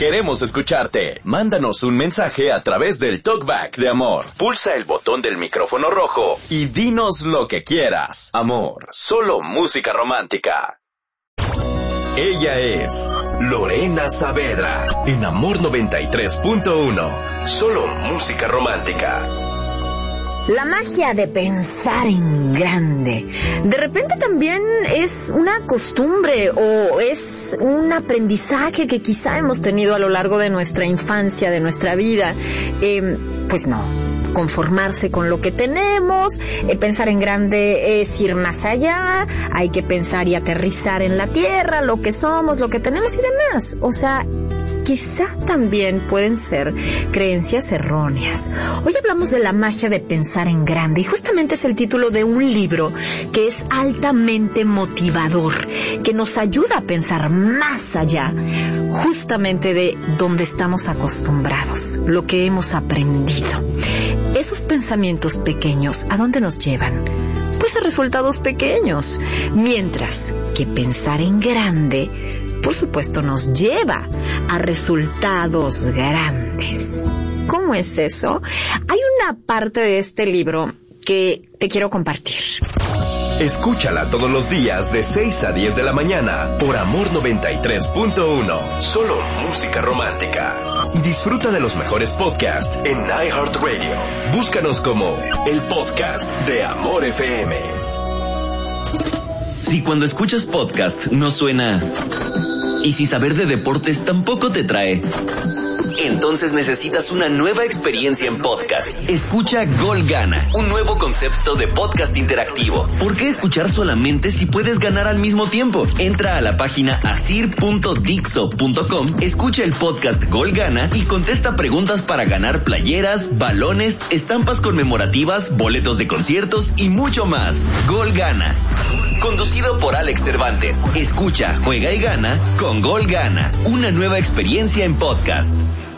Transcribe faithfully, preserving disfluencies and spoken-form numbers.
Queremos escucharte. Mándanos un mensaje a través del Talkback de Amor. Pulsa el botón del micrófono rojo y dinos lo que quieras. Amor, solo música romántica. Ella es Lorena Saavedra en Amor noventa y tres punto uno. Solo música romántica. La magia de pensar en grande. De repente también es una costumbre o es un aprendizaje que quizá hemos tenido a lo largo de nuestra infancia, de nuestra vida. Eh, pues no. Conformarse con lo que tenemos, eh, pensar en grande es ir más allá, hay que pensar y aterrizar en la tierra, lo que somos, lo que tenemos y demás. O sea, quizá también pueden ser creencias erróneas. Hoy hablamos de la magia de pensar en grande y justamente es el título de un libro que es altamente motivador, que nos ayuda a pensar más allá, justamente de donde estamos acostumbrados, lo que hemos aprendido. Esos pensamientos pequeños, ¿a dónde nos llevan? Pues a resultados pequeños, mientras que pensar en grande, por supuesto, nos lleva a resultados grandes. ¿Cómo es eso? Hay una parte de este libro que te quiero compartir. Escúchala todos los días de seis a diez de la mañana por Amor noventa y tres punto uno. Solo música romántica. Y disfruta de los mejores podcasts en iHeartRadio. Búscanos como el podcast de Amor F M. Si cuando escuchas podcast no suena y si saber de deportes tampoco te trae, entonces necesitas una nueva experiencia en podcast. Escucha Gol Gana, un nuevo concepto de podcast interactivo. ¿Por qué escuchar solamente si puedes ganar al mismo tiempo? Entra a la página asir punto dixo punto com, escucha el podcast Gol Gana y contesta preguntas para ganar playeras, balones, estampas conmemorativas, boletos de conciertos y mucho más. Gol Gana. Conducido por Alex Cervantes. Escucha, juega y gana con Gol Gana. Una nueva experiencia en podcast.